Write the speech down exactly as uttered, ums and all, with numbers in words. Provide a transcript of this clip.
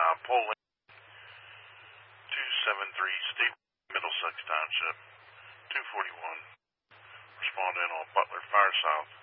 uh, polling two seven three Steve, Middlesex Township, two forty-one. Responding on Butler Fire South.